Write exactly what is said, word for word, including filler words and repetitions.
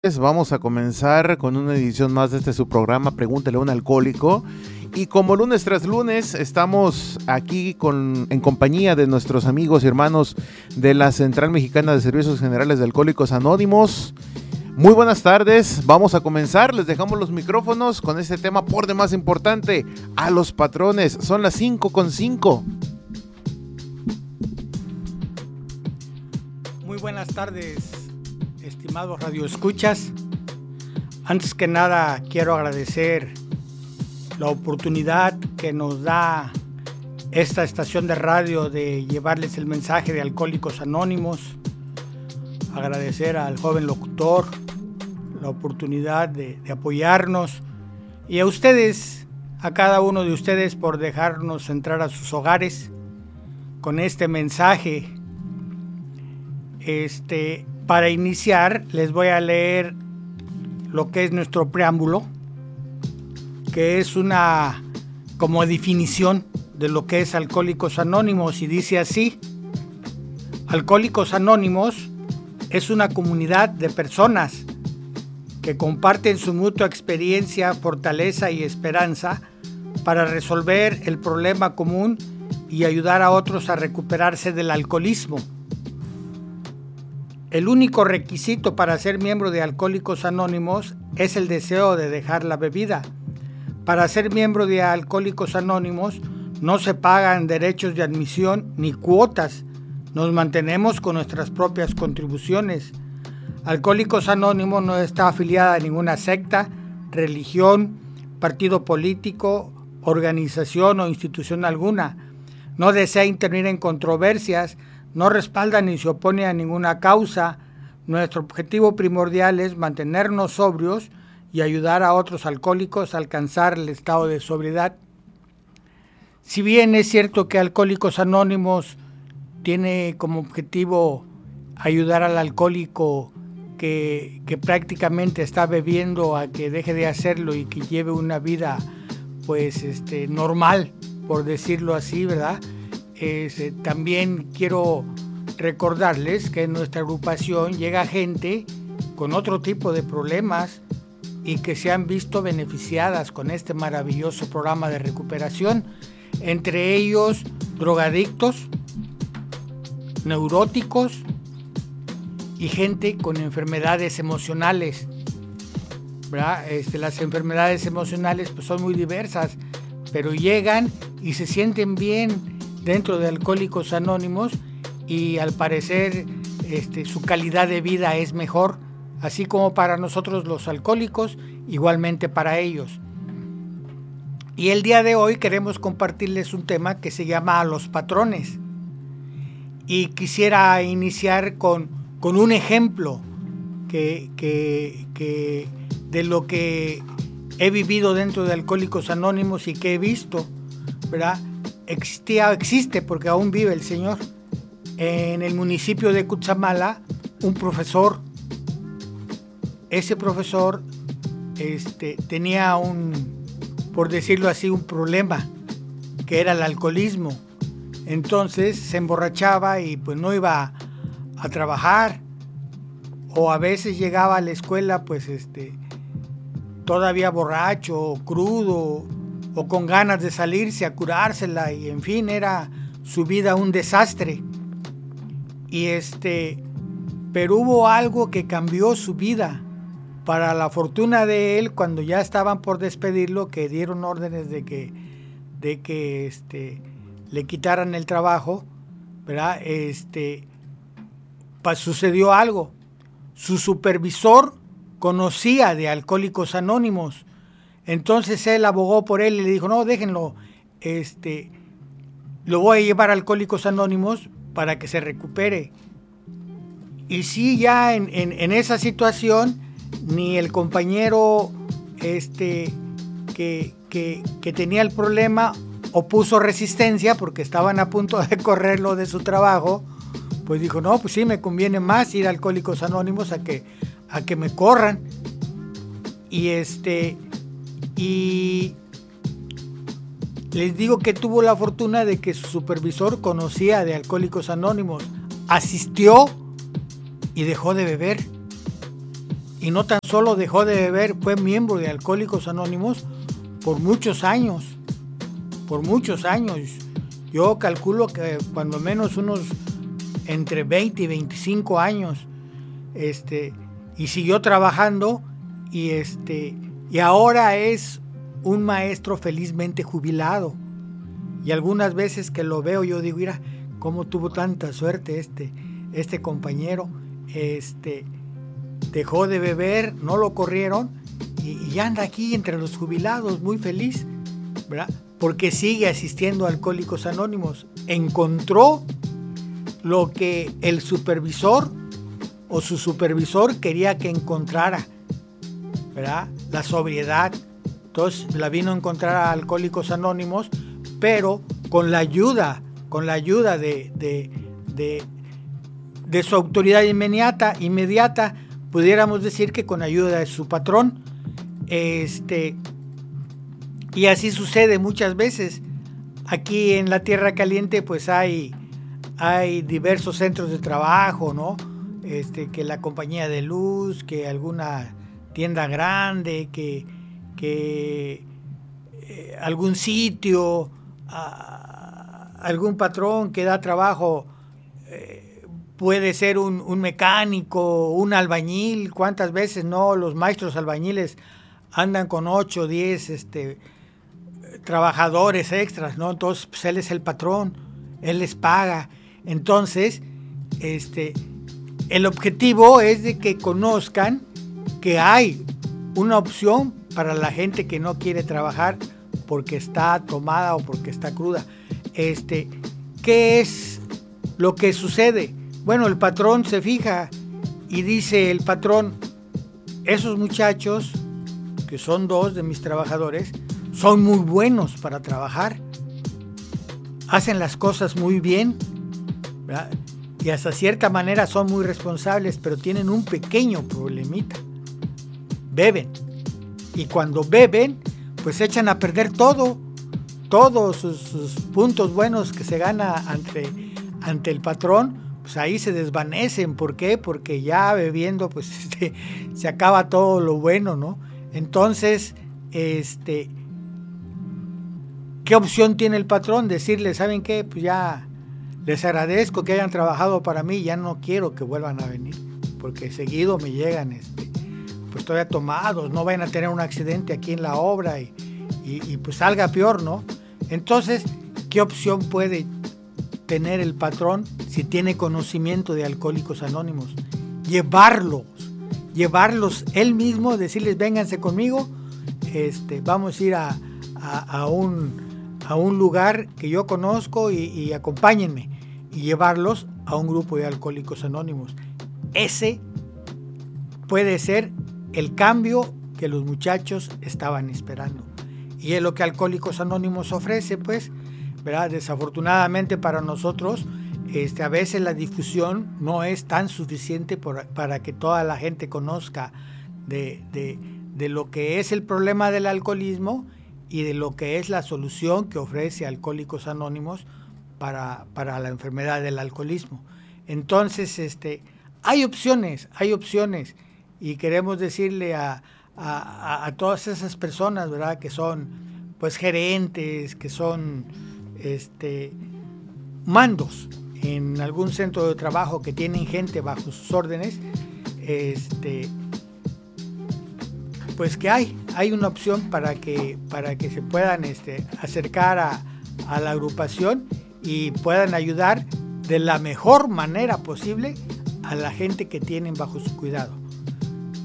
Vamos a comenzar con una edición más de este su programa Pregúntale a un alcohólico, y como lunes tras lunes estamos aquí con, en compañía de nuestros amigos y hermanos de la Central Mexicana de Servicios Generales de Alcohólicos Anónimos. Muy buenas tardes, vamos a comenzar, les dejamos los micrófonos con este tema por demás importante, a los patrones. Son las cinco con cinco. Muy buenas tardes, estimados radioescuchas. Antes que nada quiero agradecer la oportunidad que nos da esta estación de radio de llevarles el mensaje de Alcohólicos Anónimos. Agradecer al joven locutor la oportunidad de, de apoyarnos, y a ustedes, a cada uno de ustedes, por dejarnos entrar a sus hogares con este mensaje. Este, para iniciar, les voy a leer lo que es nuestro preámbulo, que es una como definición de lo que es Alcohólicos Anónimos, y dice así: Alcohólicos Anónimos es una comunidad de personas que comparten su mutua experiencia, fortaleza y esperanza para resolver el problema común y ayudar a otros a recuperarse del alcoholismo. El único requisito para ser miembro de Alcohólicos Anónimos es el deseo de dejar la bebida. Para ser miembro de Alcohólicos Anónimos no se pagan derechos de admisión ni cuotas. Nos mantenemos con nuestras propias contribuciones. Alcohólicos Anónimos no está afiliada a ninguna secta, religión, partido político, organización o institución alguna. No desea intervenir en controversias, no respalda ni se opone a ninguna causa. Nuestro objetivo primordial es mantenernos sobrios y ayudar a otros alcohólicos a alcanzar el estado de sobriedad. Si bien es cierto que Alcohólicos Anónimos tiene como objetivo ayudar al alcohólico que, que prácticamente está bebiendo a que deje de hacerlo y que lleve una vida pues este normal, por decirlo así, ¿verdad? Eh, también quiero recordarles que en nuestra agrupación llega gente con otro tipo de problemas y que se han visto beneficiadas con este maravilloso programa de recuperación, entre ellos drogadictos, neuróticos y gente con enfermedades emocionales, ¿verdad? Este, las enfermedades emocionales pues son muy diversas, pero llegan y se sienten bien dentro de Alcohólicos Anónimos, y al parecer este, su calidad de vida es mejor, así como para nosotros los alcohólicos, igualmente para ellos. Y el día de hoy queremos compartirles un tema que se llama a los patrones, y quisiera iniciar con, con un ejemplo que, que, que de lo que he vivido dentro de Alcohólicos Anónimos y que he visto, ¿verdad? Existía, existe porque aún vive el señor. En el municipio de Cutzamala, un profesor, ese profesor este, tenía un, por decirlo así, un problema, que era el alcoholismo. Entonces se emborrachaba y pues no iba a trabajar, o a veces llegaba a la escuela pues este, todavía borracho, crudo, o con ganas de salirse a curársela, y en fin, era su vida un desastre. Y este, pero hubo algo que cambió su vida. Para la fortuna de él, cuando ya estaban por despedirlo, que dieron órdenes de que, de que este, le quitaran el trabajo, ¿verdad? Este, pues sucedió algo. Su supervisor conocía de Alcohólicos Anónimos. Entonces él abogó por él y le dijo, no, déjenlo, este, lo voy a llevar a Alcohólicos Anónimos para que se recupere. Y sí, ya en, en, en esa situación, ni el compañero este, que, que, que tenía el problema opuso resistencia, porque estaban a punto de correrlo de su trabajo, pues dijo, no, pues sí, me conviene más ir a Alcohólicos Anónimos a que, a que me corran. Y este... Y les digo que tuvo la fortuna de que su supervisor conocía de Alcohólicos Anónimos, asistió y dejó de beber. Y no tan solo dejó de beber, fue miembro de Alcohólicos Anónimos por muchos años, por muchos años. Yo calculo que cuando menos unos entre veinte y veinticinco años, este, y siguió trabajando, y este, y ahora es un maestro felizmente jubilado. Y algunas veces que lo veo, yo digo, mira, cómo tuvo tanta suerte este, este compañero, este, dejó de beber, no lo corrieron, y, y anda aquí entre los jubilados, muy feliz, ¿verdad? Porque sigue asistiendo a Alcohólicos Anónimos. Encontró lo que el supervisor o su supervisor quería que encontrara, ¿verdad? La sobriedad. Entonces la vino a encontrar a Alcohólicos Anónimos, pero con la ayuda, con la ayuda de, de, de, de su autoridad inmediata, inmediata, pudiéramos decir que con ayuda de su patrón. Este, y así sucede muchas veces. Aquí en la Tierra Caliente pues hay, hay diversos centros de trabajo, ¿no? Este, que la compañía de luz, que alguna tienda grande, que, que eh, algún sitio, a, algún patrón que da trabajo, eh, puede ser un, un mecánico, un albañil. ¿Cuántas veces no los maestros albañiles andan con ocho, diez este, trabajadores extras, ¿no? Entonces pues, él es el patrón, él les paga. Entonces, este, el objetivo es de que conozcan que hay una opción para la gente que no quiere trabajar porque está tomada o porque está cruda. Este, ¿qué es lo que sucede? Bueno, el patrón se fija y dice el patrón, esos muchachos, que son dos de mis trabajadores, son muy buenos para trabajar, hacen las cosas muy bien, ¿verdad? Y hasta cierta manera son muy responsables, pero tienen un pequeño problemita. Beben. Y cuando beben, pues echan a perder todo, todos sus, sus puntos buenos que se gana ante, ante el patrón, pues ahí se desvanecen. ¿Por qué? Porque ya bebiendo, pues este, se acaba todo lo bueno, ¿no? Entonces, este, ¿qué opción tiene el patrón? Decirle, ¿saben qué? Pues ya les agradezco que hayan trabajado para mí, ya no quiero que vuelvan a venir, porque seguido me llegan, este, pues todavía tomados, no vayan a tener un accidente aquí en la obra y, y, y pues salga peor, ¿no? Entonces, ¿qué opción puede tener el patrón si tiene conocimiento de Alcohólicos Anónimos? Llevarlos, llevarlos él mismo, decirles, vénganse conmigo, este, vamos a ir a, a, a, un, a un lugar que yo conozco y, y acompáñenme, y llevarlos a un grupo de Alcohólicos Anónimos. Ese puede ser el cambio que los muchachos estaban esperando. Y es lo que Alcohólicos Anónimos ofrece, pues, ¿verdad? Desafortunadamente para nosotros, este, a veces la difusión no es tan suficiente por, para que toda la gente conozca de, de, de lo que es el problema del alcoholismo y de lo que es la solución que ofrece Alcohólicos Anónimos para, para la enfermedad del alcoholismo. Entonces, este, hay opciones, hay opciones. Y queremos decirle a, a, a todas esas personas, ¿verdad? Que son pues gerentes, que son este, mandos en algún centro de trabajo, que tienen gente bajo sus órdenes, este, pues que hay, hay una opción para que, para que se puedan este, acercar a, a la agrupación y puedan ayudar de la mejor manera posible a la gente que tienen bajo su cuidado.